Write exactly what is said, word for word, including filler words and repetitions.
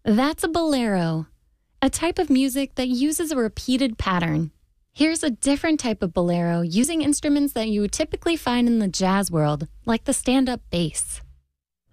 That's a bolero, a type of music that uses a repeated pattern. Here's a different type of bolero using instruments that you would typically find in the jazz world, like the stand-up bass.